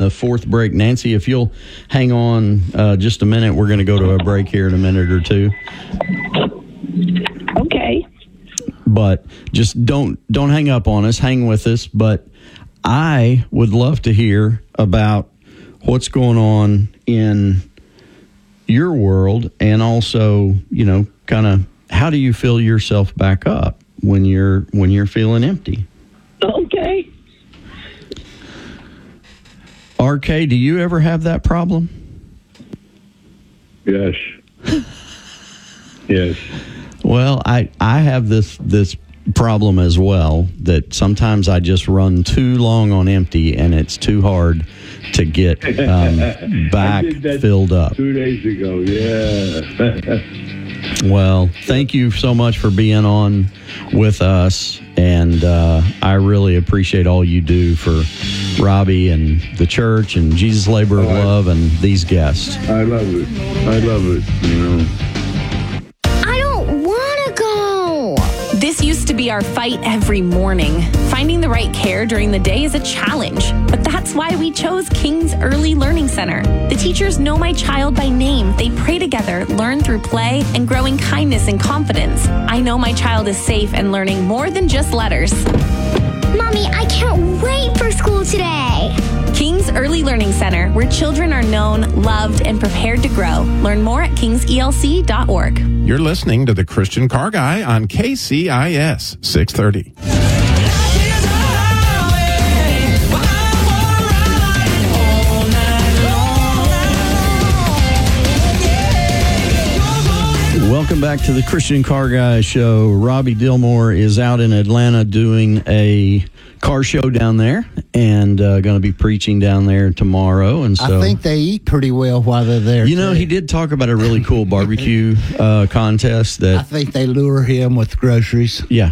the fourth break. Nancy, if you'll hang on just a minute, we're going to go to a break here in a minute or two. Okay. But just don't hang up on us. Hang with us. But I would love to hear about what's going on in your world, and also, kind of how do you fill yourself back up when you're feeling empty? Okay. RK, do you ever have that problem? Yes. Yes. Well, I have this problem as well, that sometimes I just run too long on empty, and it's too hard to get back filled up. 2 days ago, yeah. Well, thank you so much for being on with us, and I really appreciate all you do for Robbie and the church and Jesus Labor of Love and these guests. I love it. I don't want to go. This used to be our fight every morning. Finding the right care during the day is a challenge, but that's why we chose King's Early Learning Center. The teachers know my child by name. They pray together, learn through play, and grow in kindness and confidence. I know my child is safe and learning more than just letters. Mommy, I can't wait for school today. King's Early Learning Center, where children are known, loved, and prepared to grow. Learn more at kingselc.org. You're listening to the Christian Car Guy on KCIS 630. Welcome back to the Christian Car Guy Show. Robbie Dillmore is out in Atlanta doing a car show down there, and going to be preaching down there tomorrow. And so I think they eat pretty well while they're there. He did talk about a really cool barbecue contest that I think they lure him with groceries. Yeah,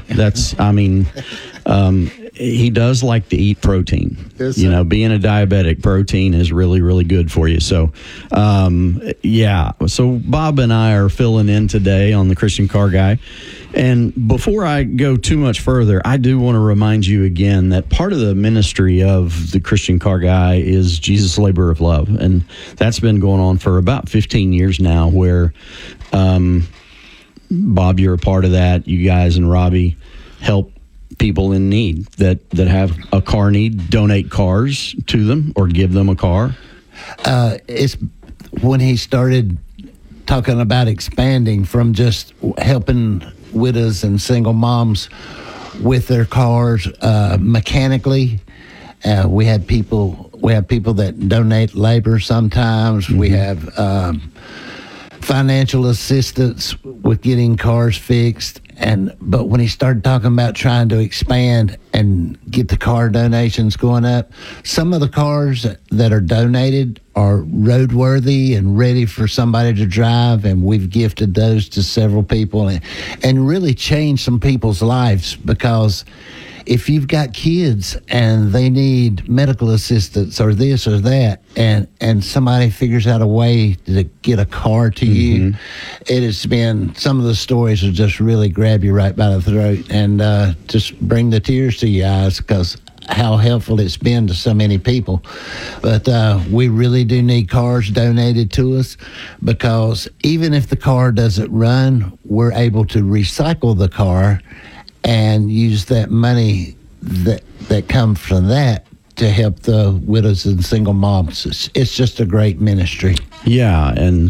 he does like to eat protein. Yes, Being a diabetic, protein is really, really good for you. So, So Bob and I are filling in today on the Christian Car Guy. And before I go too much further, I do want to remind you again that part of the ministry of the Christian Car Guy is Jesus Labor of Love. And that's been going on for about 15 years now, where, Bob, you're a part of that. You guys and Robbie help people in need that have a car need, donate cars to them or give them a car. It's when he started talking about expanding from just helping widows and single moms with their cars mechanically. We have people that donate labor sometimes. Mm-hmm. We have financial assistance with getting cars fixed. But when he started talking about trying to expand and get the car donations going up, some of the cars that are donated are roadworthy and ready for somebody to drive, and we've gifted those to several people and really changed some people's lives, because if you've got kids and they need medical assistance or this or that, and somebody figures out a way to get a car to you, it has been, some of the stories will just really grab you right by the throat and just bring the tears to your eyes, because how helpful it's been to so many people. But we really do need cars donated to us, because even if the car doesn't run, we're able to recycle the car and use that money that comes from that to help the widows and single moms. It's just a great ministry. Yeah, and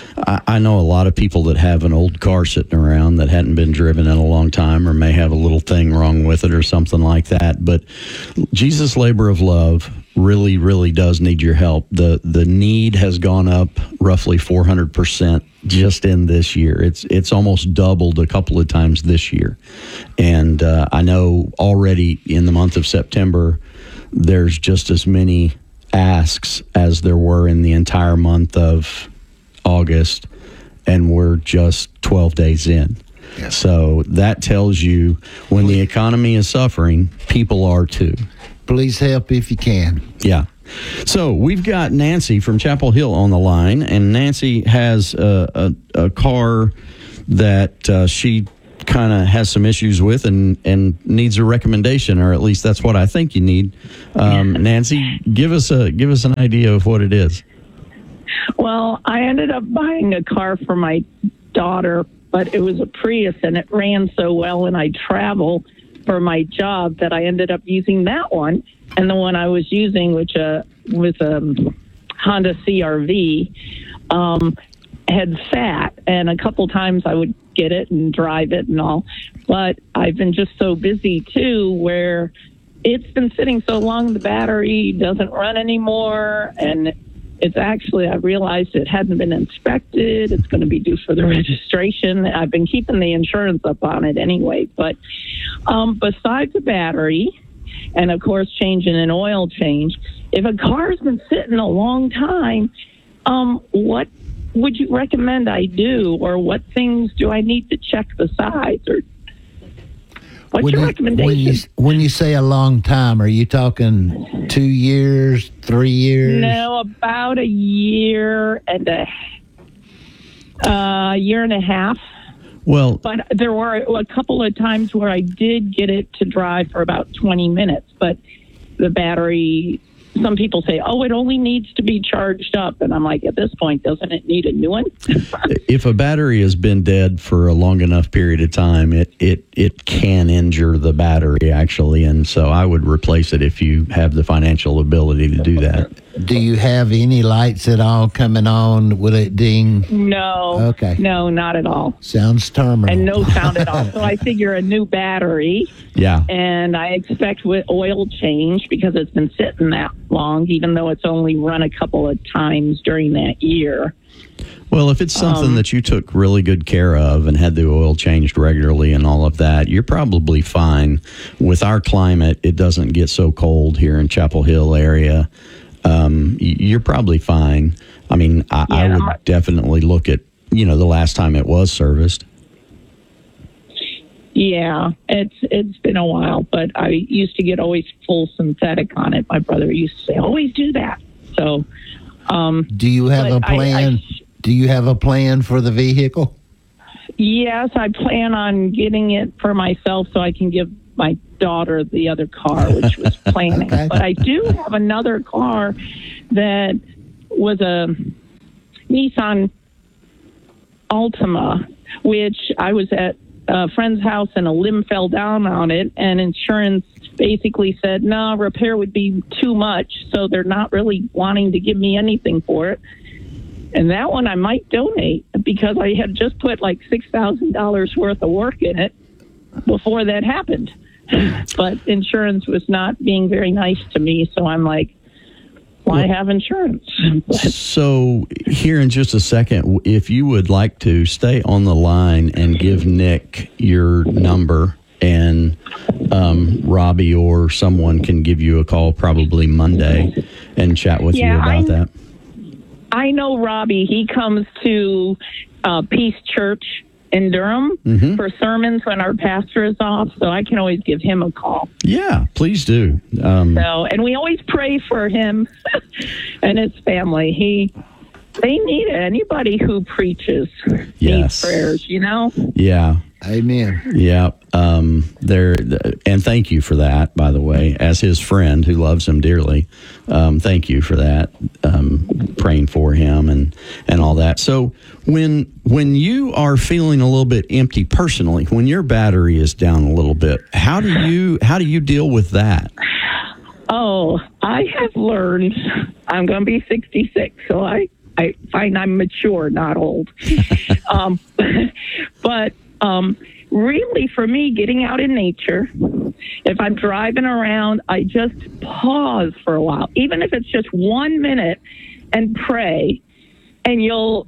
I know a lot of people that have an old car sitting around that hadn't been driven in a long time, or may have a little thing wrong with it or something like that. But Jesus Labor of Love really, really does need your help. The need has gone up roughly 400% just in this year. It's almost doubled a couple of times this year. And I know already in the month of September, there's just as many asks as there were in the entire month of August, and we're just 12 days in. Yeah. So that tells you when the economy is suffering, people are too. Please help if you can. Yeah. So we've got Nancy from Chapel Hill on the line, and Nancy has a car that she kind of has some issues with and needs a recommendation, or at least that's what I think you need. Nancy, give us an idea of what it is. Well, I ended up buying a car for my daughter, but it was a Prius, and it ran so well, and I travel for my job that I ended up using that one. And the one I was using, which was a Honda CR-V, had sat, and a couple times I would get it and drive it and all. But I've been just so busy, too, where it's been sitting so long, the battery doesn't run anymore, and it's actually, I realized it hadn't been inspected. It's going to be due for the registration. I've been keeping the insurance up on it anyway. But besides the battery, and of course changing an oil change, if a car's been sitting a long time, what would you recommend I do? Or what things do I need to check the sides? Or what's your recommendation? When you say a long time, are you talking 2 years, 3 years? No, about a year and a half. Well, but there were a couple of times where I did get it to drive for about 20 minutes, but the battery, some people say, oh, it only needs to be charged up. And I'm like, at this point, doesn't it need a new one? If a battery has been dead for a long enough period of time, it can injure the battery, actually. And so I would replace it if you have the financial ability to do that. Do you have any lights at all coming on? Would it ding? No. Okay. No, not at all. Sounds terminal. And no sound at all. So I figure a new battery. Yeah. And I expect with oil change, because it's been sitting that long, even though it's only run a couple of times during that year. Well, if it's something that you took really good care of and had the oil changed regularly and all of that, you're probably fine. With our climate, it doesn't get so cold here in Chapel Hill area. You're probably fine. I mean, I would definitely look at, the last time it was serviced. Yeah, it's been a while, but I used to get always full synthetic on it. My brother used to say, always do that. So, do you have a plan? Do you have a plan for the vehicle? Yes, I plan on getting it for myself so I can give my daughter the other car, which was planning. Okay. But I do have another car that was a Nissan Altima, which I was at a friend's house and a limb fell down on it, and insurance basically said, no, repair would be too much, so they're not really wanting to give me anything for it. And that one I might donate, because I had just put like $6,000 worth of work in it before that happened. But insurance was not being very nice to me, so I'm like, why have insurance? So here in just a second, if you would like to stay on the line and give Nick your number, and Robbie or someone can give you a call probably Monday and chat with you about that. I know Robbie. He comes to Peace Church in Durham for sermons when our pastor is off, so I can always give him a call. Yeah, please do. And we always pray for him and his family. They need it. Anybody who preaches needs prayers, Yeah. Amen. Yeah. And thank you for that, by the way, as his friend who loves him dearly. Thank you for that, praying for him and all that. So when you are feeling a little bit empty personally, when your battery is down a little bit, how do you deal with that? Oh, I have learned. I'm going to be 66, so I find I'm mature, not old. But really, for me, getting out in nature, if I'm driving around, I just pause for a while, even if it's just 1 minute, and pray. And you'll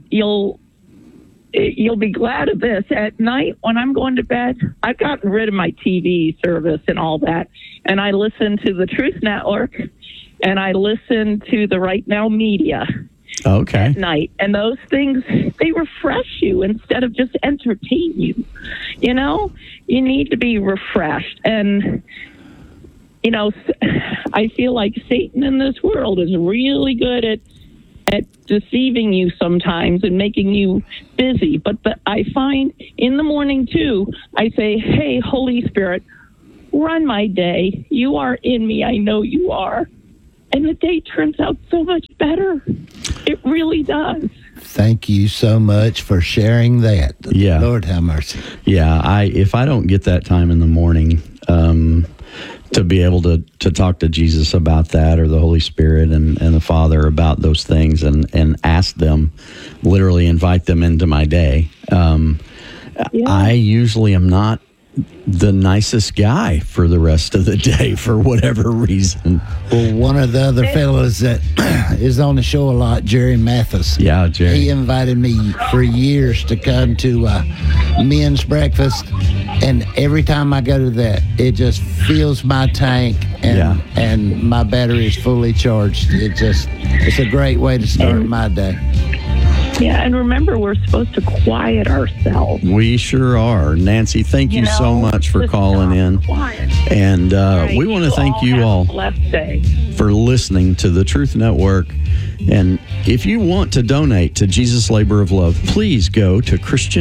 be glad of this. At night, when I'm going to bed, I've gotten rid of my TV service and all that, and I listen to the Truth Network, and I listen to the Right Now Media. Okay. At night. And those things, they refresh you instead of just entertain you. You need to be refreshed. And, I feel like Satan in this world is really good at at deceiving you sometimes and making you busy. But I find in the morning, too, I say, hey, Holy Spirit, run my day. You are in me. I know you are. And the day turns out so much better. It really does. Thank you so much for sharing that. Yeah. Lord have mercy. Yeah, if I don't get that time in the morning to be able to talk to Jesus about that, or the Holy Spirit and the Father about those things, and ask them, literally invite them into my day, I usually am not the nicest guy for the rest of the day for whatever reason. Well, one of the other fellows that is on the show a lot, Jerry Mathis. Yeah, Jerry. He invited me for years to come to men's breakfast, and every time I go to that, it just fills my tank, and my battery is fully charged. It's a great way to start my day. Yeah, and remember, we're supposed to quiet ourselves. We sure are. Nancy, thank you so much for calling in. Quiet. And we want to thank you all for listening to the Truth Network. And if you want to donate to Jesus Labor of Love, please go to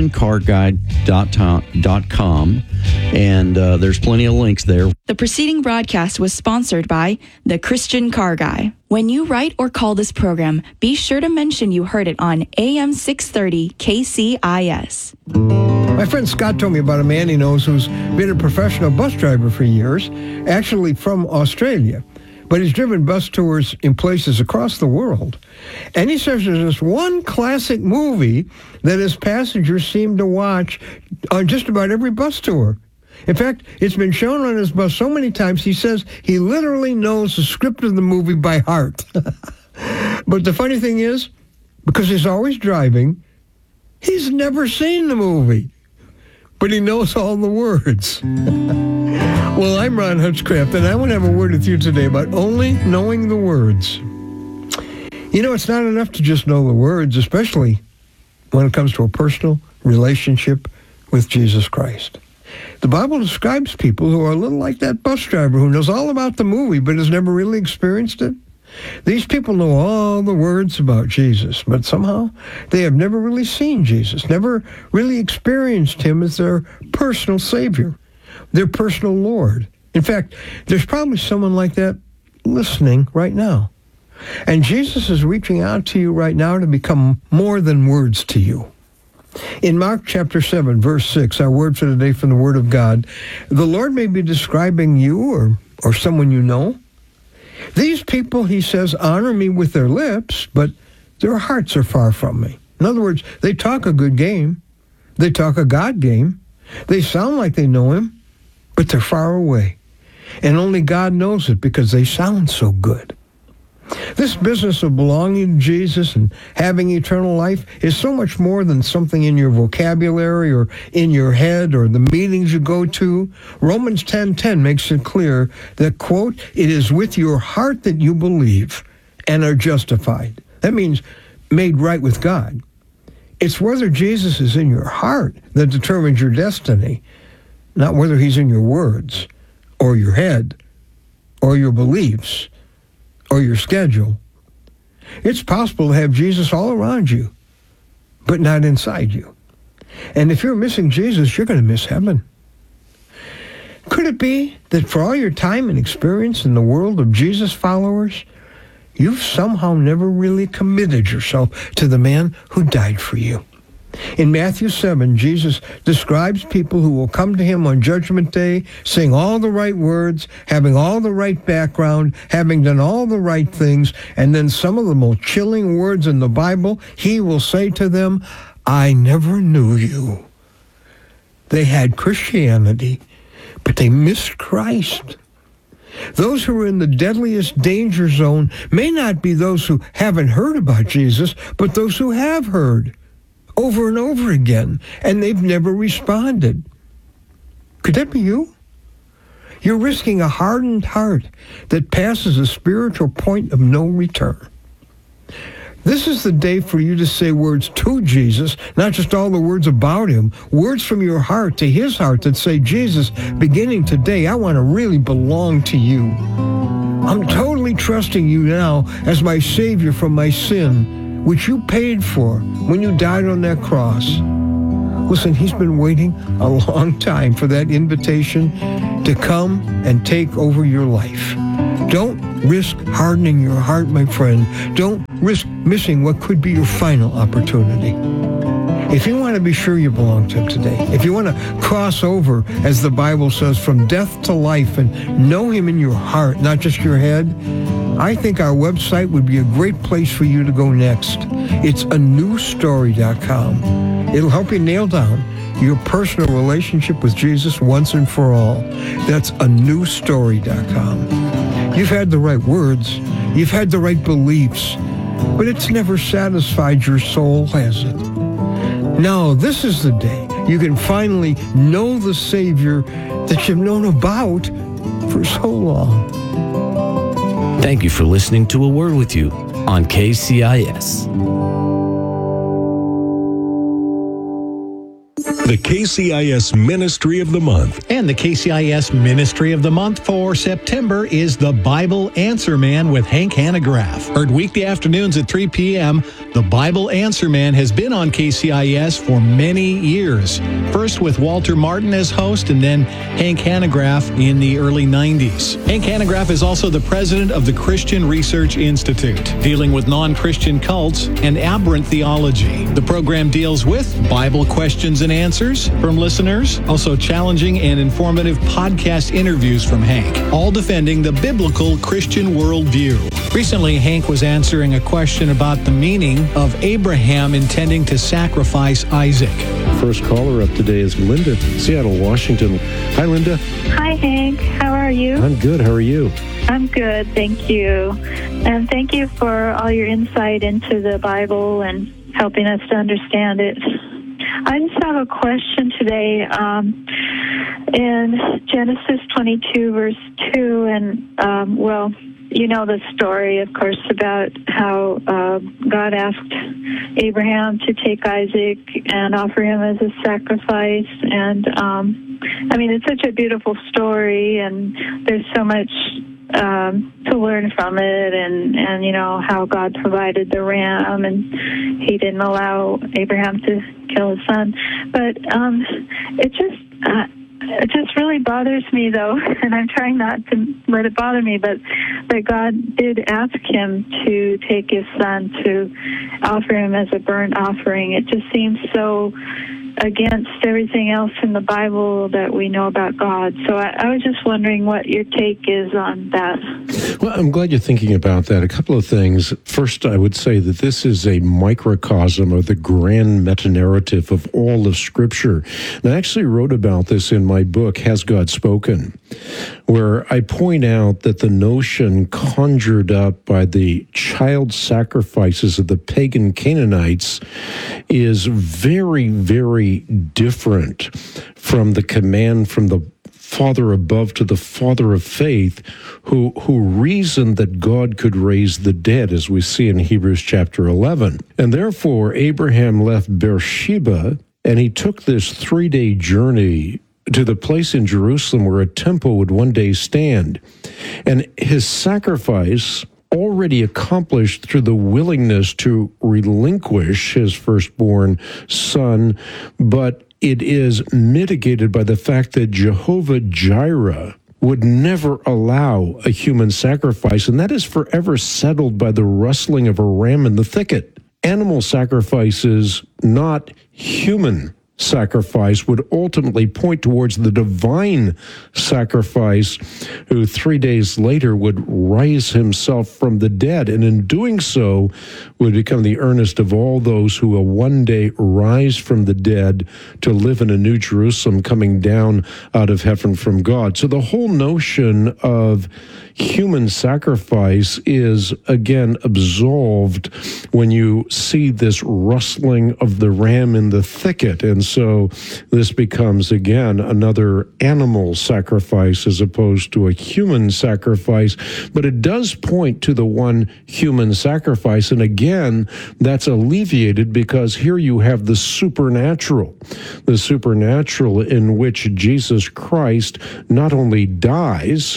ChristianCarGuide.com, and there's plenty of links there. The preceding broadcast was sponsored by The Christian Car Guy. When you write or call this program, be sure to mention you heard it on AM 630 KCIS. My friend Scott told me about a man he knows who's been a professional bus driver for years, actually from Australia. But he's driven bus tours in places across the world. And he says there's this one classic movie that his passengers seem to watch on just about every bus tour. In fact, it's been shown on his bus so many times, he says he literally knows the script of the movie by heart. But the funny thing is, because he's always driving, he's never seen the movie. But he knows all the words. Well, I'm Ron Hutchcraft, and I want to have a word with you today about only knowing the words. You know, it's not enough to just know the words, especially when it comes to a personal relationship with Jesus Christ. The Bible describes people who are a little like that bus driver who knows all about the movie but has never really experienced it. These people know all the words about Jesus, but somehow they have never really seen Jesus, never really experienced him as their personal Savior, their personal Lord. In fact, there's probably someone like that listening right now. And Jesus is reaching out to you right now to become more than words to you. In Mark chapter 7, verse 6, our word for today from the Word of God, the Lord may be describing you or someone you know. These people, he says, honor me with their lips, but their hearts are far from me. In other words, they talk a good game. They talk a God game. They sound like they know him, but they're far away. And only God knows it because they sound so good. This business of belonging to Jesus and having eternal life is so much more than something in your vocabulary or in your head or the meetings you go to. Romans 10:10 makes it clear that, quote, it is with your heart that you believe and are justified. That means made right with God. It's whether Jesus is in your heart that determines your destiny, not whether he's in your words or your head or your beliefs or your schedule. It's possible to have Jesus all around you, but not inside you. And if you're missing Jesus, you're going to miss heaven. Could it be that for all your time and experience in the world of Jesus followers, you've somehow never really committed yourself to the man who died for you? In Matthew 7, Jesus describes people who will come to him on Judgment Day, saying all the right words, having all the right background, having done all the right things, and then some of the most chilling words in the Bible, he will say to them, I never knew you. They had Christianity, but they missed Christ. Those who are in the deadliest danger zone may not be those who haven't heard about Jesus, but those who have heard over and over again, and they've never responded. Could that be you? You're risking a hardened heart that passes a spiritual point of no return. This is the day for you to say words to Jesus, not just all the words about him, words from your heart to his heart that say, Jesus, beginning today, I want to really belong to you. I'm totally trusting you now as my Savior from my sin, which you paid for when you died on that cross. Listen, he's been waiting a long time for that invitation to come and take over your life. Don't risk hardening your heart, my friend. Don't risk missing what could be your final opportunity. If you want to be sure you belong to him today, if you want to cross over, as the Bible says, from death to life and know him in your heart, not just your head, I think our website would be a great place for you to go next. It's anewstory.com. It'll help you nail down your personal relationship with Jesus once and for all. That's anewstory.com. You've had the right words, you've had the right beliefs, but it's never satisfied your soul, has it? Now, this is the day you can finally know the Savior that you've known about for so long. Thank you for listening to A Word With You on KCIS. The KCIS Ministry of the Month. And the KCIS Ministry of the Month for September is The Bible Answer Man with Hank Hanegraaff. Heard weekday afternoons at 3 p.m., The Bible Answer Man has been on KCIS for many years. First with Walter Martin as host, and then Hank Hanegraaff in the early 90s. Hank Hanegraaff is also the president of the Christian Research Institute, dealing with non-Christian cults and aberrant theology. The program deals with Bible questions and answers from listeners, also challenging and informative podcast interviews from Hank, all defending the biblical Christian worldview. Recently, Hank was answering a question about the meaning of Abraham intending to sacrifice Isaac. First caller up today is Linda, Seattle, Washington. Hi, Linda. Hi, Hank. How are you? I'm good. How are you? I'm good, thank you. And thank you for all your insight into the Bible and helping us to understand it. I just have a question today. In Genesis 22, verse 2, and, you know the story, of course, about how God asked Abraham to take Isaac and offer him as a sacrifice. And, it's such a beautiful story, and there's so much to learn from it, and you know how God provided the ram, and he didn't allow Abraham to kill his son. But it just really bothers me, though, and I'm trying not to let it bother me, but God did ask him to take his son to offer him as a burnt offering. It just seems so against everything else in the Bible that we know about God. So I was just wondering what your take is on that. Well, I'm glad you're thinking about that. A couple of things. First, I would say that this is a microcosm of the grand meta-narrative of all of Scripture. And I actually wrote about this in my book, Has God Spoken?, where I point out that the notion conjured up by the child sacrifices of the pagan Canaanites is very, very different from the command from the Father above to the Father of faith, who reasoned that God could raise the dead, as we see in Hebrews chapter 11. And therefore, Abraham left Beersheba, and he took this 3-day journey to the place in Jerusalem where a temple would one day stand. And his sacrifice, already accomplished through the willingness to relinquish his firstborn son, but it is mitigated by the fact that Jehovah Jireh would never allow a human sacrifice, and that is forever settled by the rustling of a ram in the thicket. Animal sacrifices, not human sacrifice, would ultimately point towards the divine sacrifice, who 3 days later would rise himself from the dead, and in doing so would become the earnest of all those who will one day rise from the dead to live in a new Jerusalem coming down out of heaven from God. So the whole notion of human sacrifice is again absolved when you see this rustling of the ram in the thicket. And so this becomes again another animal sacrifice as opposed to a human sacrifice. But it does point to the one human sacrifice. And again, that's alleviated because here you have the supernatural in which Jesus Christ not only dies,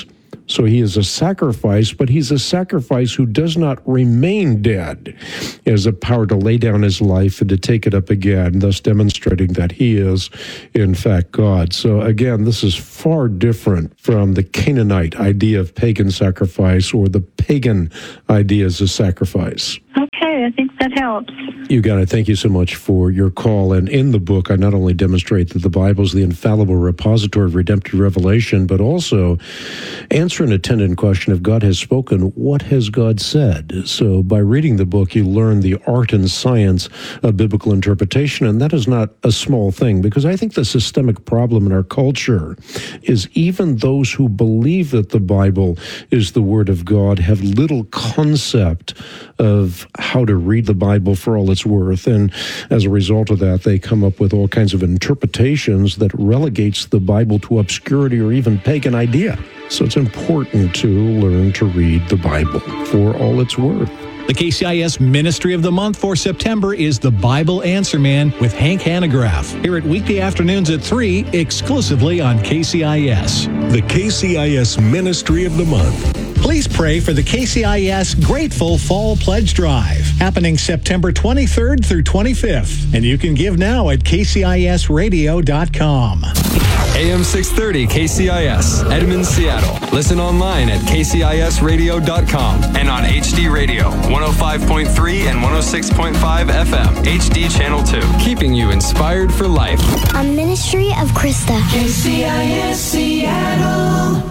So he is a sacrifice, but he's a sacrifice who does not remain dead. He has the power to lay down his life and to take it up again, thus demonstrating that he is, in fact, God. So again, this is far different from the Canaanite idea of pagan sacrifice or the pagan ideas of sacrifice. Okay, I think that helps. You got it. Thank you so much for your call. And in the book, I not only demonstrate that the Bible is the infallible repository of redemptive revelation, but also answer an attendant question: if God has spoken, what has God said? So by reading the book, you learn the art and science of biblical interpretation, and that is not a small thing, because I think the systemic problem in our culture is even those who believe that the Bible is the Word of God have little concept of how to read the Bible for all its worth. And as a result of that, they come up with all kinds of interpretations that relegates the Bible to obscurity or even pagan idea. So it's important to learn to read the Bible for all it's worth. The KCIS Ministry of the Month for September is the Bible Answer Man with Hank Hanegraaff. Here at weekday afternoons at 3, exclusively on KCIS. The KCIS Ministry of the Month. Please pray for the KCIS Grateful Fall Pledge Drive, happening September 23rd through 25th. And you can give now at kcisradio.com. AM 630 KCIS, Edmond, Seattle. Listen online at kcisradio.com and on HD Radio, 105.3 and 106.5 FM, HD Channel 2. Keeping you inspired for life. A ministry of Krista. KCIS Seattle.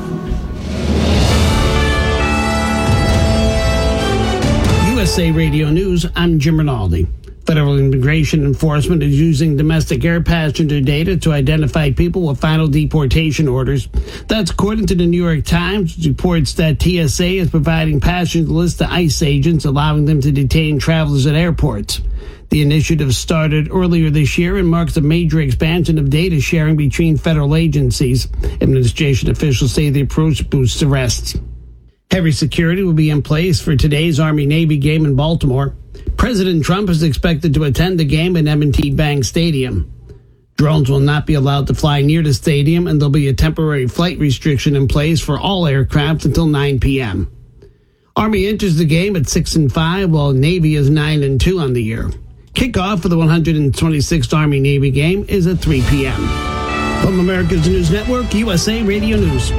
USA Radio News, I'm Jim Rinaldi. Federal Immigration Enforcement is using domestic air passenger data to identify people with final deportation orders. That's according to the New York Times, which reports that TSA is providing passenger lists to ICE agents, allowing them to detain travelers at airports. The initiative started earlier this year and marks a major expansion of data sharing between federal agencies. Administration officials say the approach boosts arrests. Heavy security will be in place for today's Army-Navy game in Baltimore. President Trump is expected to attend the game at M&T Bank Stadium. Drones will not be allowed to fly near the stadium, and there'll be a temporary flight restriction in place for all aircraft until 9 p.m. Army enters the game at 6-5, while Navy is 9-2 on the year. Kickoff for the 126th Army-Navy game is at 3 p.m. From America's News Network, USA Radio News.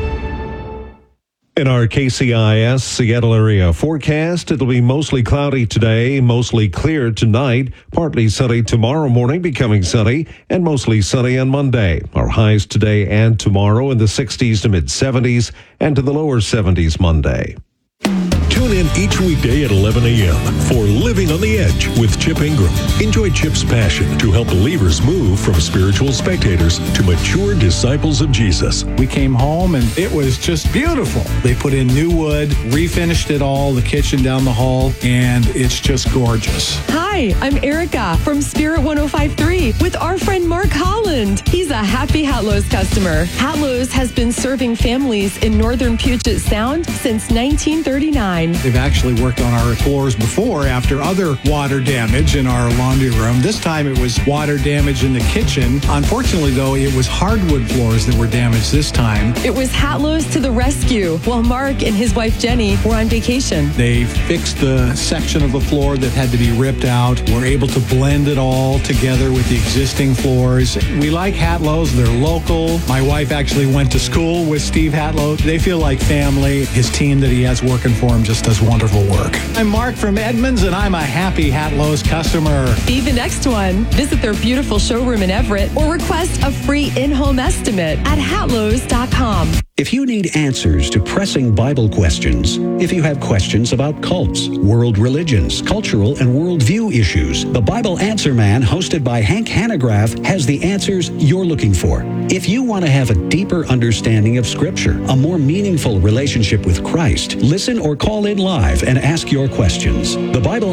In our KCIS Seattle area forecast, it'll be mostly cloudy today, mostly clear tonight, partly sunny tomorrow morning, becoming sunny, and mostly sunny on Monday. Our highs today and tomorrow in the 60s to mid-70s and to the lower 70s Monday. Tune in each weekday at 11 a.m. for Living on the Edge with Chip Ingram. Enjoy Chip's passion to help believers move from spiritual spectators to mature disciples of Jesus. We came home and it was just beautiful. They put in new wood, refinished it all, the kitchen down the hall, and it's just gorgeous. Hi, I'm Erica from Spirit 105.3 with our friend Mark Holland. He's a happy Hatlo's customer. Hatlo's has been serving families in northern Puget Sound since 1939. They've actually worked on our floors before after other water damage in our laundry room. This time it was water damage in the kitchen. Unfortunately, though, it was hardwood floors that were damaged this time. It was Hatlo's to the rescue while Mark and his wife Jenny were on vacation. They fixed the section of the floor that had to be ripped out. We're able to blend it all together with the existing floors. We like Hatlo's. They're local. My wife actually went to school with Steve Hatlo. They feel like family. His team that he has working for him just does wonderful work. I'm Mark from Edmonds, and I'm a happy Hatlo's customer. Be the next one. Visit their beautiful showroom in Everett or request a free in-home estimate at hatlos.com. If you need answers to pressing Bible questions, if you have questions about cults, world religions, cultural and worldview issues, the Bible Answer Man, hosted by Hank Hanegraaff, has the answers you're looking for. If you want to have a deeper understanding of Scripture, a more meaningful relationship with Christ, listen or call in live and ask your questions. The Bible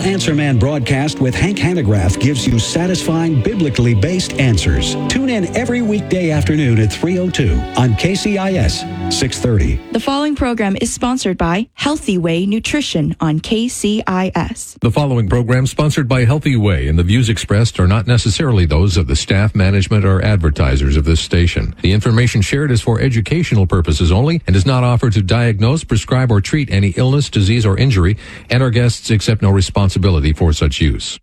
Answer Man broadcast with Hank Hanegraaff gives you satisfying, biblically based answers. Tune in every weekday afternoon at 3:02 on KCIS 630. The following program is sponsored by Healthy Way Nutrition on KCIS. The following program sponsored by Healthy Way, and the views expressed are not necessarily those of the staff, management, or advertisers of this station. The information shared is for educational purposes only and is not offered to diagnose, prescribe, or treat any illness, disease, or injury, and our guests accept no responsibility for such use.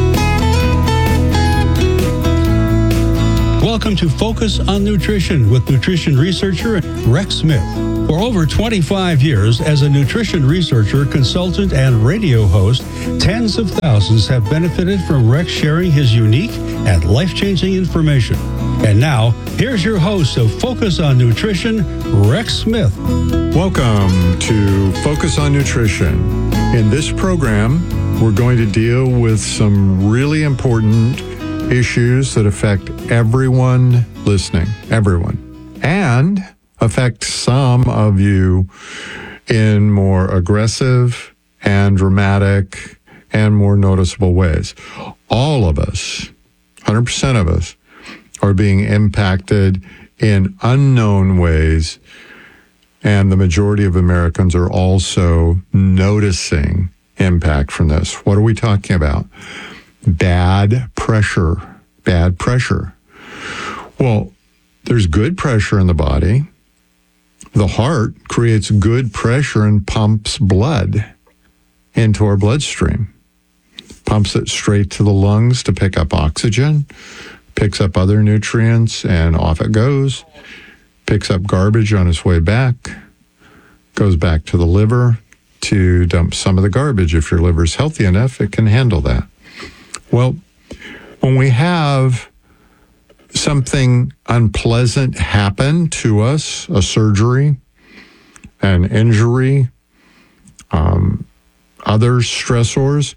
Welcome to Focus on Nutrition with nutrition researcher Rex Smith. For over 25 years as a nutrition researcher, consultant, and radio host, tens of thousands have benefited from Rex sharing his unique and life-changing information. And now, here's your host of Focus on Nutrition, Rex Smith. Welcome to Focus on Nutrition. In this program, we're going to deal with some really important issues that affect everyone listening, everyone, and affect some of you in more aggressive and dramatic and more noticeable ways. All of us, 100% of us, are being impacted in unknown ways, and the majority of Americans are also noticing impact from this. What are we talking about? Bad pressure. Bad pressure. Well, there's good pressure in the body. The heart creates good pressure and pumps blood into our bloodstream. Pumps it straight to the lungs to pick up oxygen, picks up other nutrients, and off it goes. Picks up garbage on its way back, goes back to the liver to dump some of the garbage. If your liver's healthy enough, it can handle that. Well, when we have something unpleasant happen to us, a surgery, an injury, other stressors,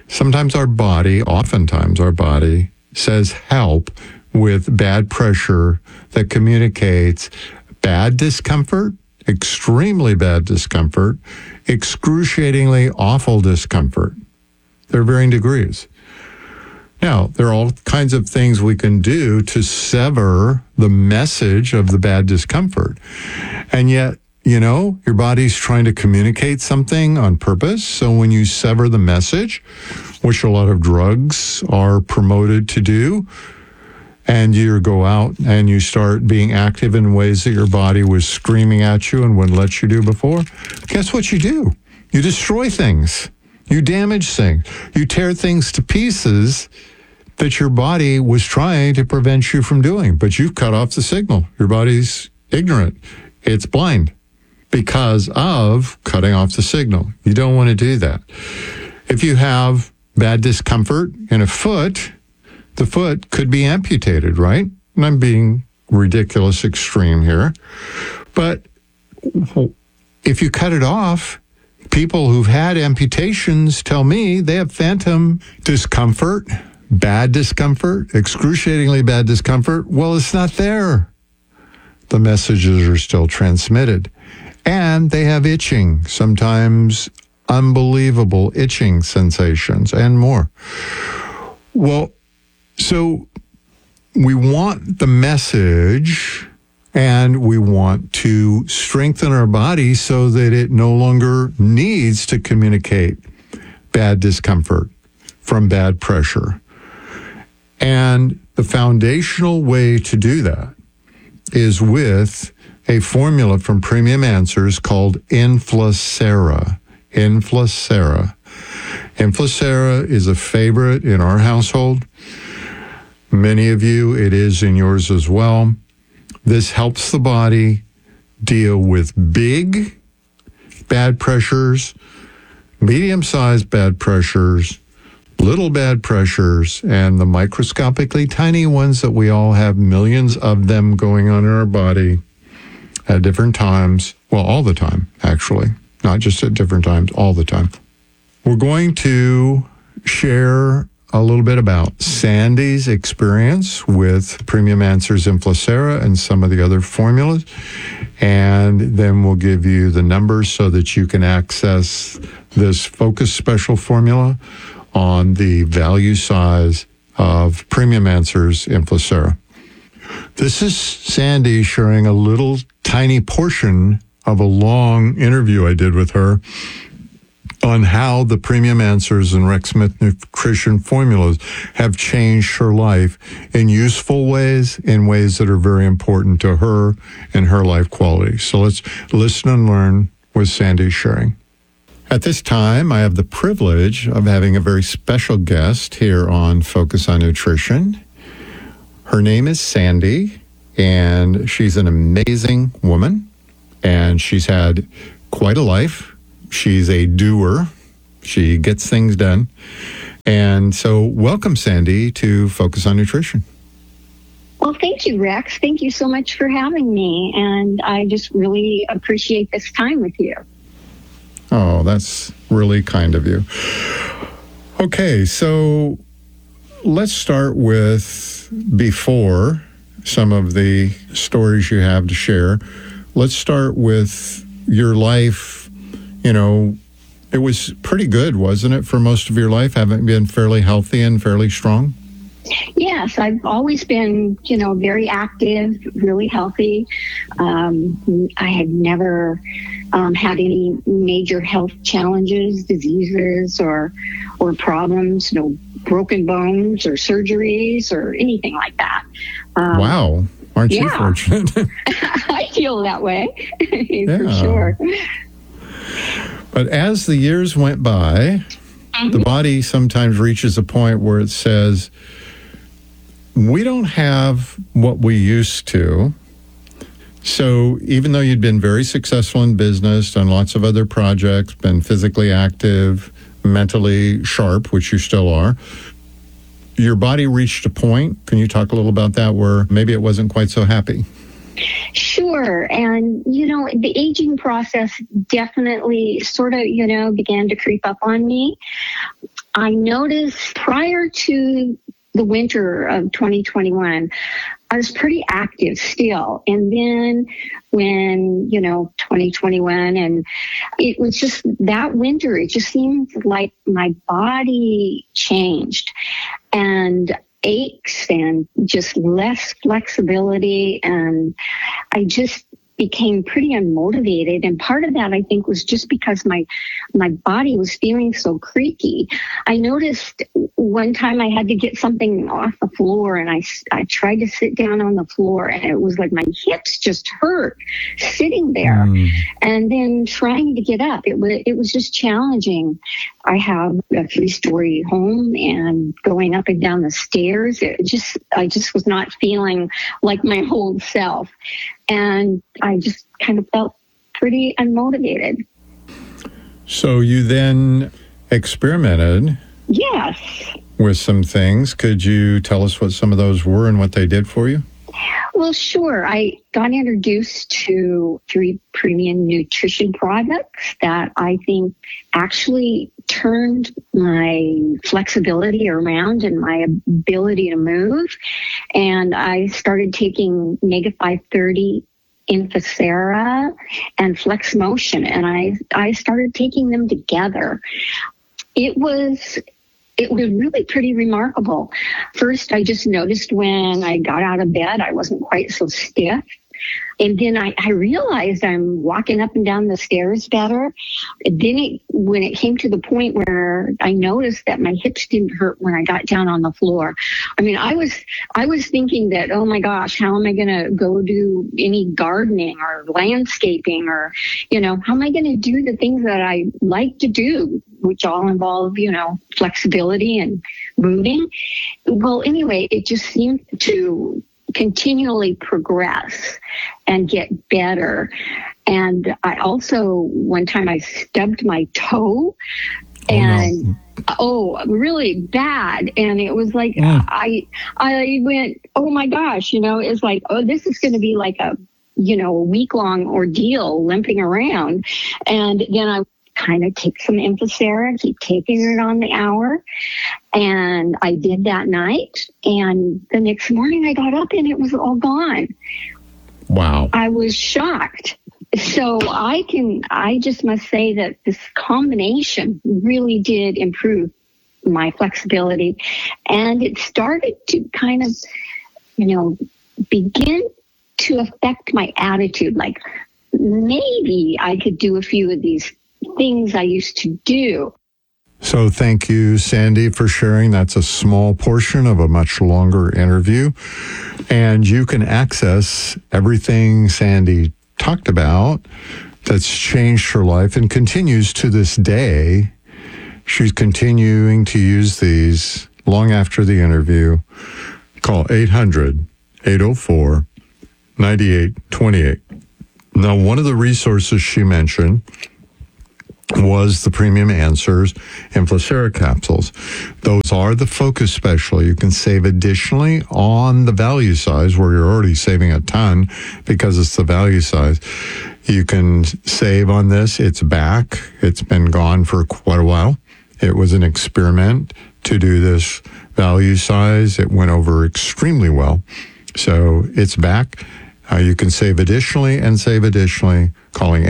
oftentimes our body says help with bad pressure that communicates bad discomfort, extremely bad discomfort, excruciatingly awful discomfort. There are varying degrees. Now, there are all kinds of things we can do to sever the message of the bad discomfort. And yet, your body's trying to communicate something on purpose. So when you sever the message, which a lot of drugs are promoted to do, and you go out and you start being active in ways that your body was screaming at you and wouldn't let you do before, guess what you do? You destroy things. You damage things. You tear things to pieces that your body was trying to prevent you from doing, but you've cut off the signal. Your body's ignorant. It's blind because of cutting off the signal. You don't want to do that. If you have bad discomfort in a foot, the foot could be amputated, right? And I'm being ridiculous extreme here. But if you cut it off, people who've had amputations tell me they have phantom discomfort, bad discomfort, excruciatingly bad discomfort. Well, it's not there. The messages are still transmitted. And they have itching, sometimes unbelievable itching sensations and more. Well, so we want the message and we want to strengthen our body so that it no longer needs to communicate bad discomfort from bad pressure. And the foundational way to do that is with a formula from Premium Answers called Inflacera. Inflacera. Inflacera is a favorite in our household. Many of you, it is in yours as well. This helps the body deal with big bad pressures, medium-sized bad pressures, little bad pressures, and the microscopically tiny ones that we all have, millions of them going on in our body at different times. Well, all the time, actually. Not just at different times, all the time. We're going to share a little bit about Sandy's experience with Premium Answers Inflacera and some of the other formulas. And then we'll give you the numbers so that you can access this Focus Special formula on the value size of Premium Answers in Flacera. This is Sandy sharing a little tiny portion of a long interview I did with her on how the Premium Answers and Rex Smith nutrition formulas have changed her life in useful ways, in ways that are very important to her and her life quality. So let's listen and learn with Sandy sharing. At this time, I have the privilege of having a very special guest here on Focus on Nutrition. Her name is Sandy, and she's an amazing woman, and she's had quite a life. She's a doer. She gets things done. And so welcome, Sandy, to Focus on Nutrition. Well, thank you, Rex. Thank you so much for having me, and I just really appreciate this time with you. Oh, that's really kind of you. Okay, so let's start with before some of the stories you have to share. Let's start with your life. You know, it was pretty good, wasn't it, for most of your life, having been fairly healthy and fairly strong? Yes, I've always been, very active, really healthy. I had never had any major health challenges, diseases, or problems, no broken bones or surgeries or anything like that. Wow. Aren't you fortunate? I feel that way, for sure. But as the years went by, the body sometimes reaches a point where it says, we don't have what we used to. So even though you'd been very successful in business, done lots of other projects, been physically active, mentally sharp, which you still are, your body reached a point, can you talk a little about that, where maybe it wasn't quite so happy? Sure. And, the aging process definitely sort of, began to creep up on me. I noticed prior to the winter of 2021, I was pretty active still. And then when, 2021, and it was just that winter, it just seemed like my body changed and aches and just less flexibility. And I just became pretty unmotivated. And part of that, I think, was just because my body was feeling so creaky. I noticed one time I had to get something off the floor, and I tried to sit down on the floor, and it was like my hips just hurt sitting there. And then trying to get up, it was just challenging. I have a 3-story home, and going up and down the stairs, I just was not feeling like my whole self. And I just kind of felt pretty unmotivated. So you then experimented. Yes. With some things. Could you tell us what some of those were and what they did for you? Well, sure. I got introduced to 3 premium nutrition products that I think actually turned my flexibility around and my ability to move. And I started taking Mega 530 in Flacera and Flex Motion, and I started taking them together. It was really pretty remarkable. First, I just noticed when I got out of bed, I wasn't quite so stiff. And then I realized I'm walking up and down the stairs better. And then when it came to the point where I noticed that my hips didn't hurt when I got down on the floor. I mean, I was thinking that, oh my gosh, how am I going to go do any gardening or landscaping, or, how am I going to do the things that I like to do, which all involve, flexibility and moving. Well, anyway, it just seemed to continually progress and get better. And I also, one time I stubbed my toe and really bad. And it was like, I went, oh my gosh, it's like, oh, this is going to be like a week-long ordeal limping around. And then I kind of take some Infocera, keep taking it on the hour. And I did that night. And the next morning I got up and it was all gone. Wow. I was shocked. So I just must say that this combination really did improve my flexibility, and it started to kind of, begin to affect my attitude. Like maybe I could do a few of these things I used to do. So thank you, Sandy, for sharing. That's a small portion of a much longer interview. And you can access everything Sandy talked about that's changed her life and continues to this day. She's continuing to use these long after the interview. Call 800-804-9828. Now, one of the resources she mentioned was the Premium Answers Inflacera capsules. Those are the focus special. You can save additionally on the value size, where you're already saving a ton because it's the value size. You can save on this. It's back. It's been gone for quite a while. It was an experiment to do this value size. It went over extremely well. So it's back. You can save additionally calling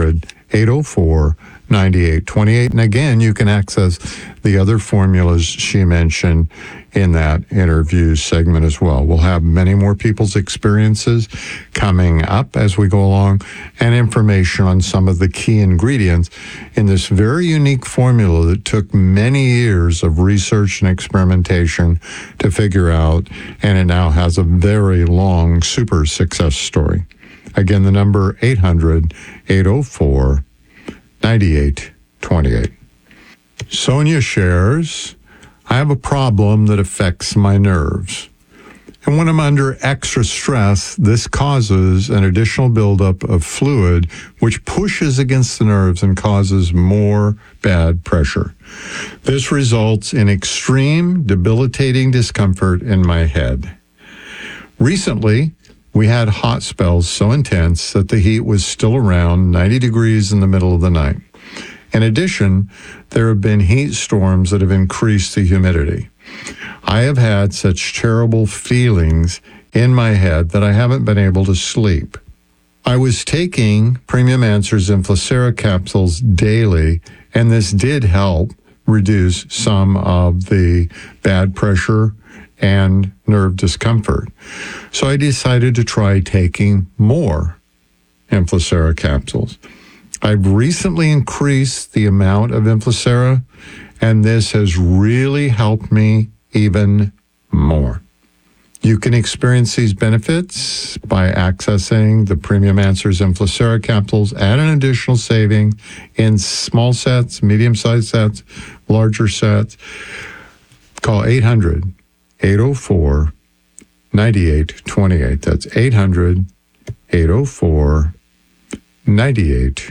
800-804-9828. And again, you can access the other formulas she mentioned in that interview segment as well. We'll have many more people's experiences coming up as we go along, and information on some of the key ingredients in this very unique formula that took many years of research and experimentation to figure out, and it now has a very long super success story. Again, the number 800-804-9828. Sonia shares, I have a problem that affects my nerves. And when I'm under extra stress, this causes an additional buildup of fluid, which pushes against the nerves and causes more bad pressure. This results in extreme, debilitating discomfort in my head. Recently, we had hot spells so intense that the heat was still around 90 degrees in the middle of the night. In addition, there have been heat storms that have increased the humidity. I have had such terrible feelings in my head that I haven't been able to sleep. I was taking Premium Answers Inflacera capsules daily, and this did help reduce some of the bad pressure and nerve discomfort. So I decided to try taking more Inflacera capsules. I've recently increased the amount of Inflacera, and this has really helped me even more. You can experience these benefits by accessing the Premium Answers Inflacera capsules at an additional saving in small sets, medium-sized sets, larger sets. Call 800-804-9828. That's 800-804-9828.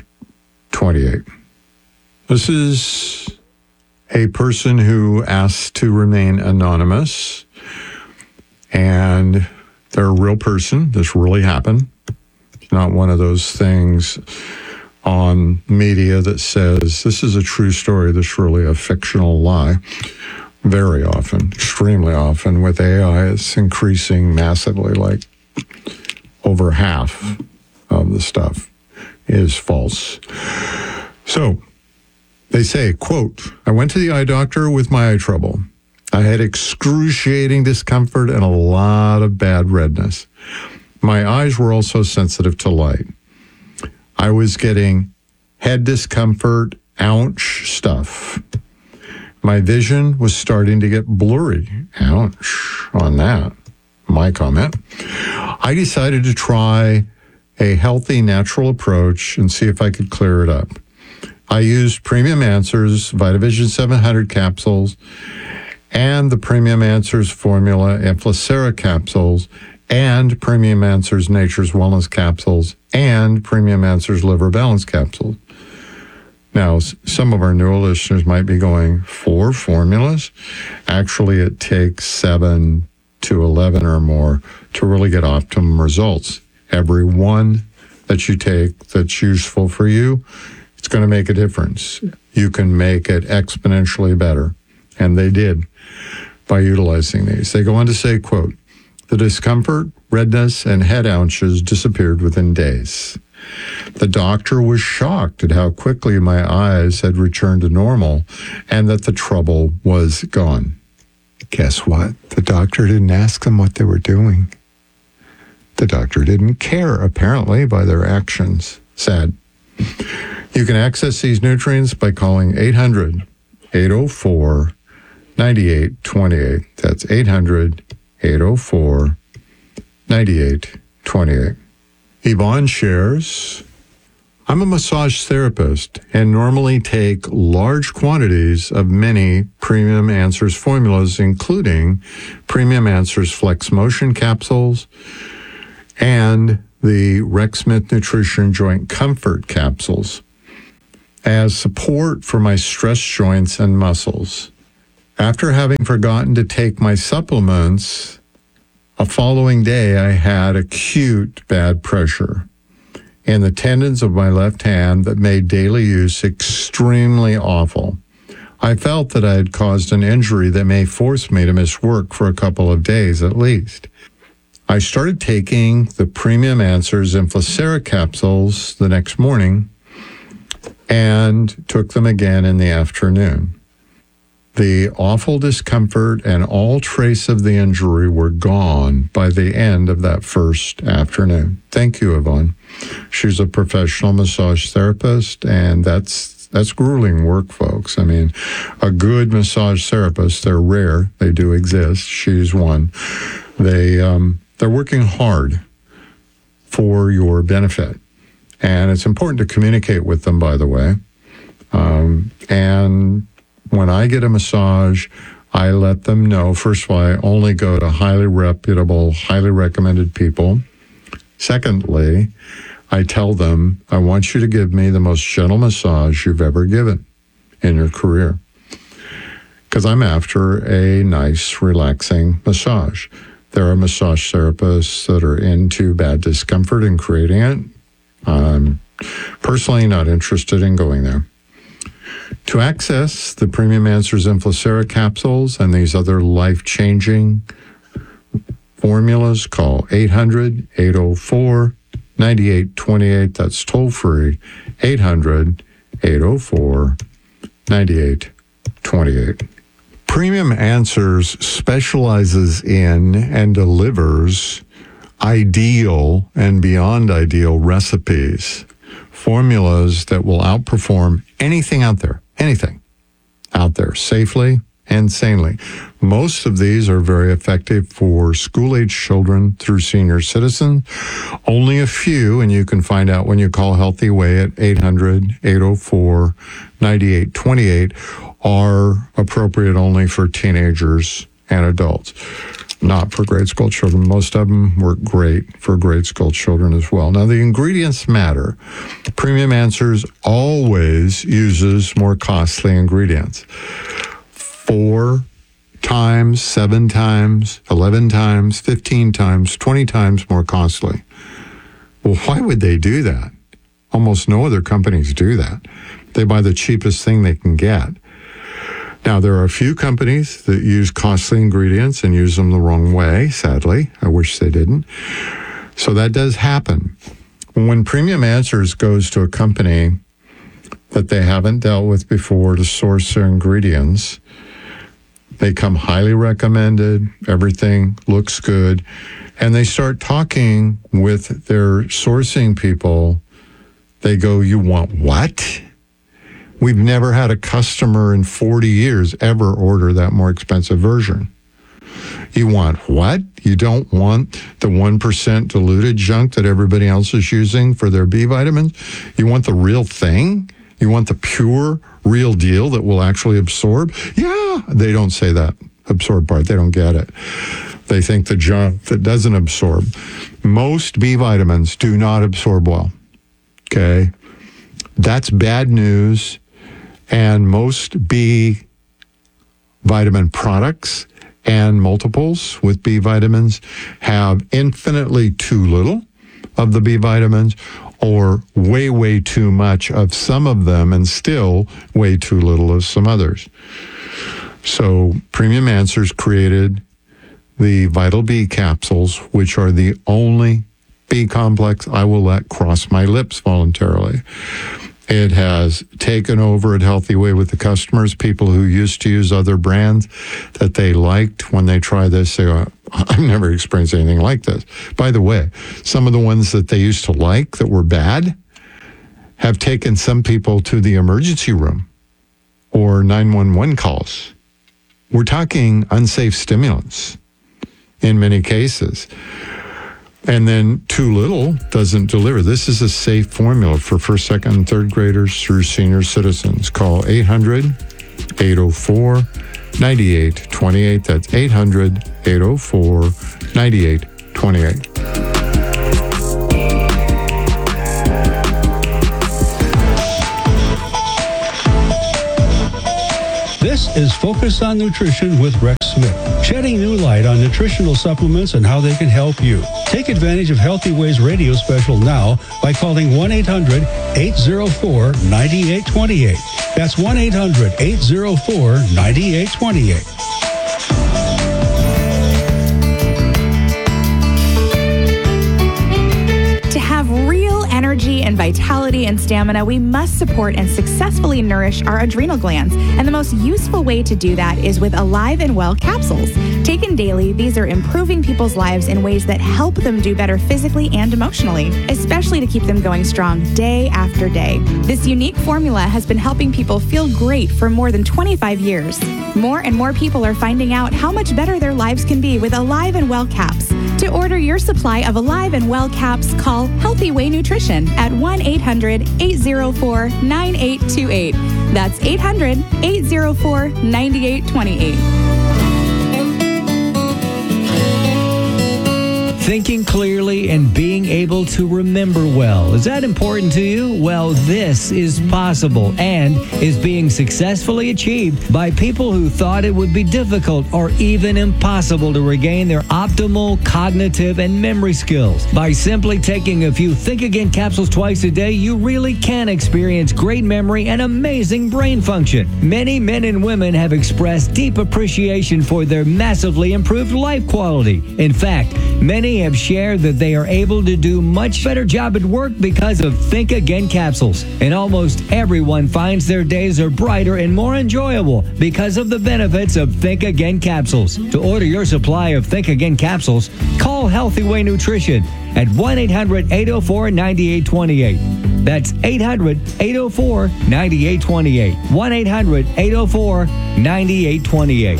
This is a person who asked to remain anonymous, and they're a real person. This really happened. It's not one of those things on media that says this is a true story, this is really a fictional lie. Very often, extremely often, with AI, it's increasing massively, like over half of the stuff is false. So they say, quote, I went to the eye doctor with my eye trouble. I had excruciating discomfort and a lot of bad redness. My eyes were also sensitive to light. I was getting head discomfort, ouch stuff. My vision was starting to get blurry. Ouch on that. My comment. I decided to try a healthy, natural approach and see if I could clear it up. I used Premium Answers Vitavision 700 capsules and the Premium Answers Formula Inflacera capsules and Premium Answers Nature's Wellness capsules and Premium Answers Liver Balance capsules. Now, some of our newer listeners might be going, 4 formulas? Actually, it takes 7 to 11 or more to really get optimum results. Every one that you take that's useful for you, it's going to make a difference. You can make it exponentially better. And they did by utilizing these. They go on to say, quote, the discomfort, redness, and head ouches disappeared within days. The doctor was shocked at how quickly my eyes had returned to normal and that the trouble was gone. Guess what? The doctor didn't ask them what they were doing. The doctor didn't care, apparently, by their actions. Sad. You can access these nutrients by calling 800-804-9828. That's 800-804-9828. Yvonne shares, I'm a massage therapist and normally take large quantities of many Premium Answers formulas, including Premium Answers Flex Motion capsules and the Rex Smith Nutrition Joint Comfort capsules as support for my stress joints and muscles. After having forgotten to take my supplements, a following day I had acute bad pressure in the tendons of my left hand that made daily use extremely awful. I felt that I had caused an injury that may force me to miss work for a couple of days at least. I started taking the Premium Answers Inflacera capsules the next morning and took them again in the afternoon. The awful discomfort and all trace of the injury were gone by the end of that first afternoon. Thank you, Yvonne. She's a professional massage therapist, and that's grueling work, folks. I mean, a good massage therapist, they're rare. They do exist. She's one. They're working hard for your benefit. And it's important to communicate with them, by the way. And when I get a massage, I let them know, first of all, I only go to highly reputable, highly recommended people. Secondly, I tell them, I want you to give me the most gentle massage you've ever given in your career. Because I'm after a nice, relaxing massage. There are massage therapists that are into bad discomfort and creating it. I'm personally not interested in going there. To access the Premium Answers Inflacera capsules and these other life-changing formulas, call 800-804-9828. That's toll-free, 800-804-9828. Premium Answers specializes in and delivers ideal and beyond ideal recipes, formulas that will outperform anything out there safely and sanely. Most of these are very effective for school-age children through senior citizens. Only a few, and you can find out when you call Healthy Way at 800-804-9828, are appropriate only for teenagers and adults. Not for grade school children. Most of them work great for grade school children as well. Now, the ingredients matter. Premium Answers always uses more costly ingredients. 4 times, 7 times, 11 times, 15 times, 20 times more costly. Well, why would they do that? Almost no other companies do that. They buy the cheapest thing they can get. Now, there are a few companies that use costly ingredients and use them the wrong way, sadly. I wish they didn't. So that does happen. When Premium Answers goes to a company that they haven't dealt with before to source their ingredients, they come highly recommended, everything looks good, and they start talking with their sourcing people. They go, "You want what? We've never had a customer in 40 years ever order that more expensive version. You want what? You don't want the 1% diluted junk that everybody else is using for their B vitamins? You want the real thing? You want the pure, real deal that will actually absorb?" Yeah, they don't say that absorb part. They don't get it. They think the junk that doesn't absorb. Most B vitamins do not absorb well. Okay? That's bad news. And most B vitamin products and multiples with B vitamins have infinitely too little of the B vitamins or way, way too much of some of them and still way too little of some others. So Premium Answers created the Vital B capsules, which are the only B complex, I will let cross my lips voluntarily. It has taken over at Healthy Way with the customers, people who used to use other brands that they liked. When they try this, they go, I've never experienced anything like this. By the way, some of the ones that they used to like that were bad have taken some people to the emergency room or 911 calls. We're talking unsafe stimulants in many cases. And then too little doesn't deliver. This is a safe formula for first, second, and third graders through senior citizens. Call 800-804-9828. That's 800-804-9828. This is Focus on Nutrition with Rex Smith, shedding new light on nutritional supplements and how they can help you. Take advantage of Healthy Ways radio special now by calling 1-800-804-9828. That's 1-800-804-9828. To have real energy and vitality and stamina, we must support and successfully nourish our adrenal glands. And the most useful way to do that is with Alive and Well capsules. Taken daily, these are improving people's lives in ways that help them do better physically and emotionally, especially to keep them going strong day after day. This unique formula has been helping people feel great for more than 25 years. More and more people are finding out how much better their lives can be with Alive and Well caps. To order your supply of Alive and Well caps, call Healthy Way Nutrition at 1-800-804-9828. That's 800-804-9828. Thinking clearly and being able to remember well. Is that important to you? Well, this is possible and is being successfully achieved by people who thought it would be difficult or even impossible to regain their optimal cognitive and memory skills. By simply taking a few Think Again capsules twice a day, you really can experience great memory and amazing brain function. Many men and women have expressed deep appreciation for their massively improved life quality. In fact, many have shared that they are able to do much better job at work because of Think Again capsules. And almost everyone finds their days are brighter and more enjoyable because of the benefits of Think Again capsules. To order your supply of Think Again capsules, call Healthy Way Nutrition at 1-800-804-9828. That's 800-804-9828. 1-800-804-9828.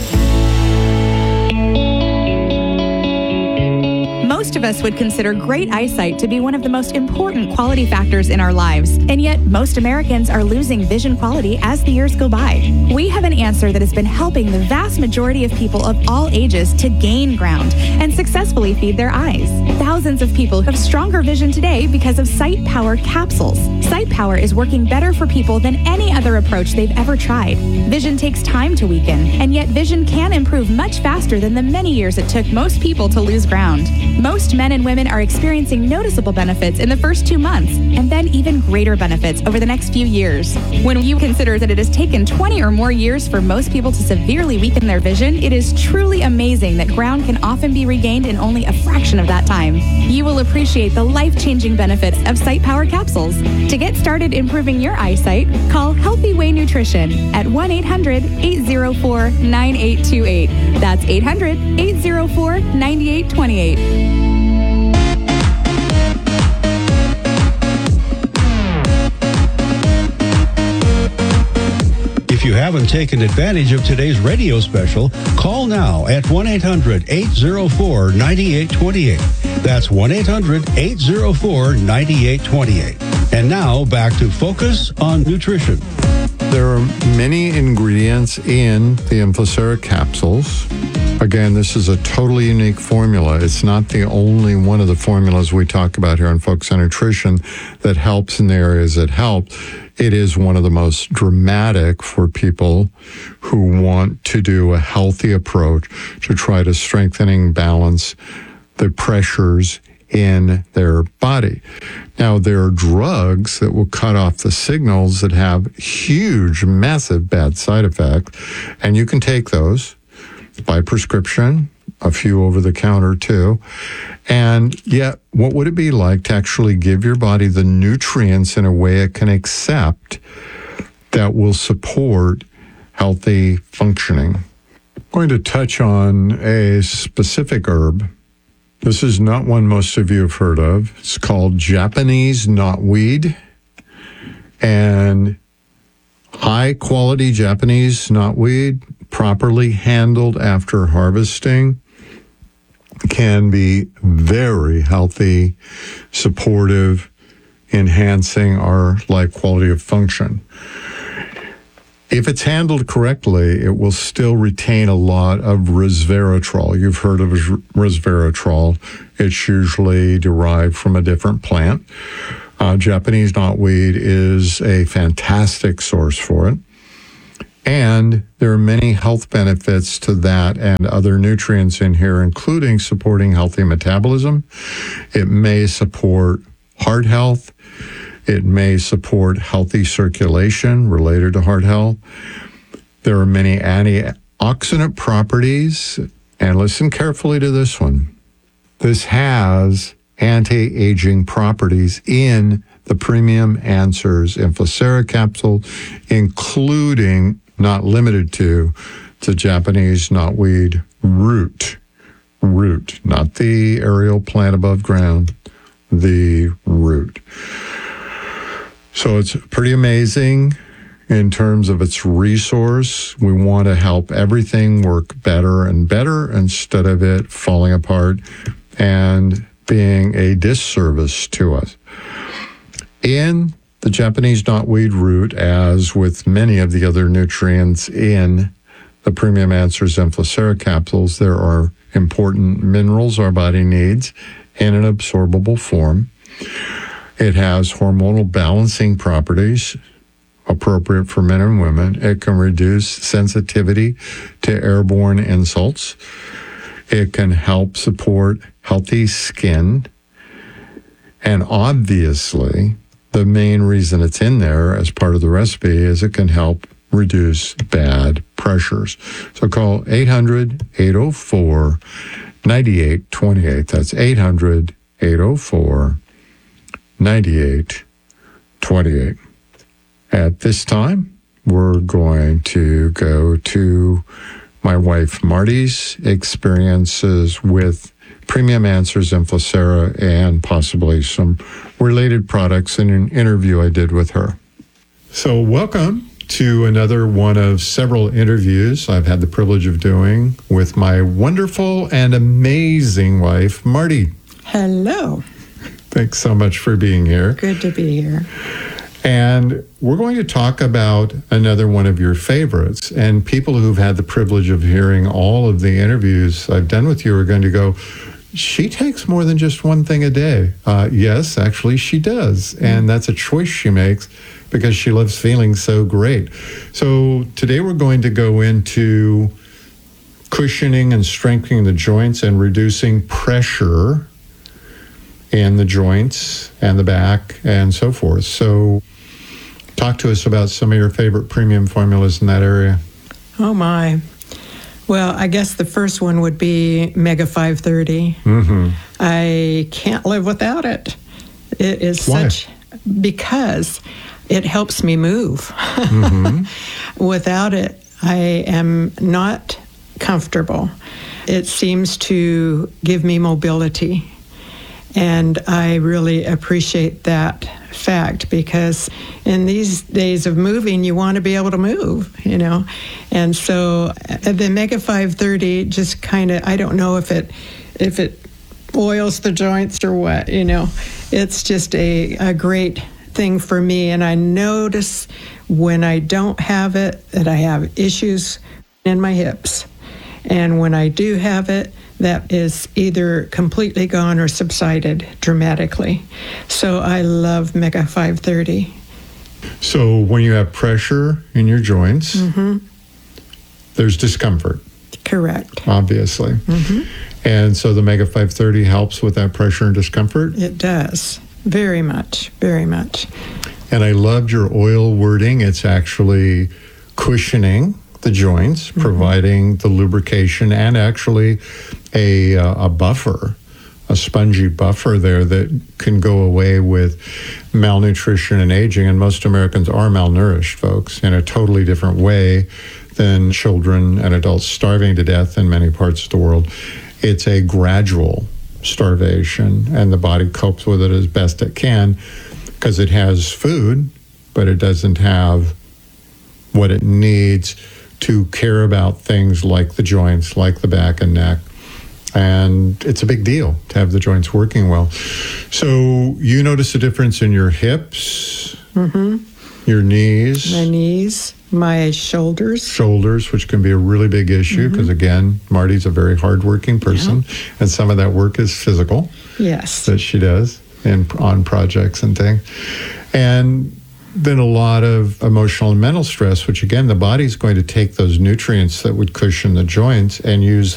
Most of us would consider great eyesight to be one of the most important quality factors in our lives, and yet most Americans are losing vision quality as the years go by. We have an answer that has been helping the vast majority of people of all ages to gain ground and successfully feed their eyes. Thousands of people have stronger vision today because of Sight Power capsules. Sight Power is working better for people than any other approach they've ever tried. Vision takes time to weaken, and yet vision can improve much faster than the many years it took most people to lose ground. Most men and women are experiencing noticeable benefits in the first 2 months, and then even greater benefits over the next few years. When you consider that it has taken 20 or more years for most people to severely weaken their vision, it is truly amazing that ground can often be regained in only a fraction of that time. You will appreciate the life-changing benefits of Sight Power capsules. To get started improving your eyesight, call Healthy Way Nutrition at 1-800-804-9828. That's 800-804-9828. If you haven't taken advantage of today's radio special, call now at 1-800-804-9828. That's 1-800-804-9828. And now back to Focus on Nutrition. There are many ingredients in the Inflacera capsules. Again, this is a totally unique formula. It's not the only one of the formulas we talk about here on Focus on Nutrition that helps in the areas that help. It is one of the most dramatic for people who want to do a healthy approach to try to strengthening, balance the pressures in their body. Now, there are drugs that will cut off the signals that have huge, massive bad side effects, and you can take those by prescription a few over the counter too. And yet, what would it be like to actually give your body the nutrients in a way it can accept that will support healthy functioning? I'm going to touch on a specific herb. This is not one most of you have heard of. It's called Japanese knotweed. And high-quality Japanese knotweed, properly handled after harvesting, can be very healthy, supportive, enhancing our life quality of function. If it's handled correctly, it will still retain a lot of resveratrol. You've heard of resveratrol. It's usually derived from a different plant. Japanese knotweed is a fantastic source for it. And there are many health benefits to that and other nutrients in here, including supporting healthy metabolism. It may support heart health. It may support healthy circulation related to heart health. There are many antioxidant properties. And listen carefully to this one. This has anti-aging properties in the Premium Answers Inflacera capsule, including, not limited to, the Japanese knotweed root, not the aerial plant above ground, the root. So it's pretty amazing in terms of its resource. We want to help everything work better and better instead of it falling apart and being a disservice to us. In the Japanese knotweed root, as with many of the other nutrients in the Premium Answers Inflacera capsules, there are important minerals our body needs in an absorbable form. It has hormonal balancing properties appropriate for men and women. It can reduce sensitivity to airborne insults. It can help support healthy skin. And obviously, the main reason it's in there as part of the recipe is it can help reduce bad pressures. So call 800-804-9828. That's 800-804-9828. At this time, we're going to go to my wife Marty's experiences with Premium Answers Inflacera and possibly some related products in an interview I did with her. So welcome to another one of several interviews I've had the privilege of doing with my wonderful and amazing wife, Marty. Hello. Thanks so much for being here. Good to be here. And we're going to talk about another one of your favorites. And people who've had the privilege of hearing all of the interviews I've done with you are going to go, she takes more than just one thing a day. Yes, actually she does. And that's a choice she makes because she loves feeling so great. So today we're going to go into cushioning and strengthening the joints and reducing pressure in the joints and the back and so forth. So talk to us about some of your favorite premium formulas in that area. Oh, my. Well, I guess the first one would be Mega 530. Mm-hmm. I can't live without it. It is Why? because it helps me move. Mm-hmm. Without it, I am not comfortable. It seems to give me mobility. And I really appreciate that fact because in these days of moving, you want to be able to move, you know. And so the Mega 530 just kind of, I don't know if it oils the joints or what, you know. It's just a great thing for me. And I notice when I don't have it that I have issues in my hips. And when I do have it, that is either completely gone or subsided dramatically. So I love Mega 530. So when you have pressure in your joints, there's discomfort. Correct. Obviously. Mm-hmm. And so the Mega 530 helps with that pressure and discomfort? It does. Very much. Very much. And I loved your oil wording. It's actually cushioning the joints, providing the lubrication and actually a buffer, a spongy buffer there that can go away with malnutrition and aging. And most Americans are malnourished, folks, in a totally different way than children and adults starving to death in many parts of the world. It's a gradual starvation, and the body copes with it as best it can because it has food, but it doesn't have what it needs to care about things like the joints, like the back and neck. And it's a big deal to have the joints working well. So you notice a difference in your hips, your knees. My knees, my shoulders. Shoulders, which can be a really big issue because, again, Marty's a very hardworking person, and some of that work is physical. Yes. That she does on projects and things. And then a lot of emotional and mental stress, which again, the body's going to take those nutrients that would cushion the joints and use